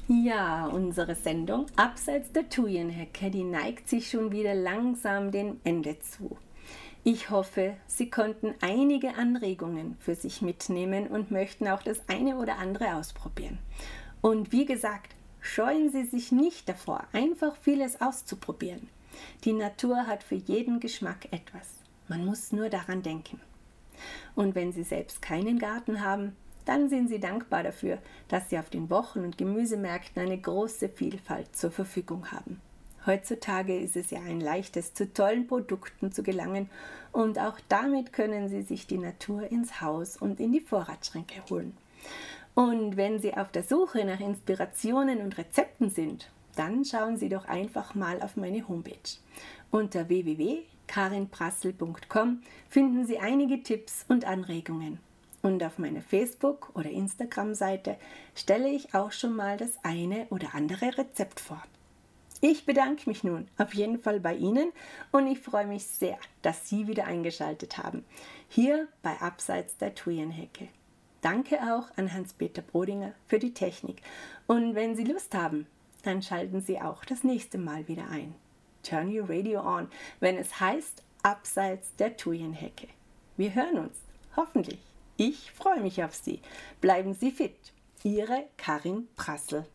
Ja, unsere Sendung Abseits der Thujenhecke, die neigt sich schon wieder langsam dem Ende zu. Ich hoffe, Sie konnten einige Anregungen für sich mitnehmen und möchten auch das eine oder andere ausprobieren. Und wie gesagt, scheuen Sie sich nicht davor, einfach vieles auszuprobieren. Die Natur hat für jeden Geschmack etwas. Man muss nur daran denken. Und wenn Sie selbst keinen Garten haben, dann sind Sie dankbar dafür, dass Sie auf den Wochen- und Gemüsemärkten eine große Vielfalt zur Verfügung haben. Heutzutage ist es ja ein leichtes, zu tollen Produkten zu gelangen und auch damit können Sie sich die Natur ins Haus und in die Vorratsschränke holen. Und wenn Sie auf der Suche nach Inspirationen und Rezepten sind, dann schauen Sie doch einfach mal auf meine Homepage. Unter www.karinprassel.com finden Sie einige Tipps und Anregungen. Und auf meiner Facebook- oder Instagram-Seite stelle ich auch schon mal das eine oder andere Rezept vor. Ich bedanke mich nun auf jeden Fall bei Ihnen und ich freue mich sehr, dass Sie wieder eingeschaltet haben, hier bei Abseits der Thujenhecke. Danke auch an Hans-Peter Brodinger für die Technik und wenn Sie Lust haben, dann schalten Sie auch das nächste Mal wieder ein. Turn your radio on, wenn es heißt Abseits der Thujenhecke. Wir hören uns, hoffentlich. Ich freue mich auf Sie. Bleiben Sie fit. Ihre Karin Prassel.